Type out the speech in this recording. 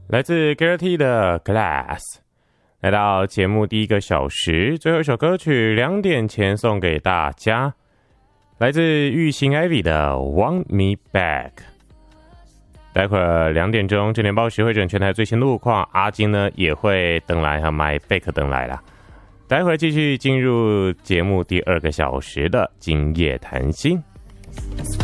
来自 Gertie 的 Glass。 来到节目第一个小时，最后一首歌曲2点前送给大家，来自玉兴 Ivy 的 Want Me Back。 待会儿2点钟正点报时会整全台最新路况，阿金呢也会登来和 My Back 登来啦。待会儿继续进入节目第2个小时的今夜谈心。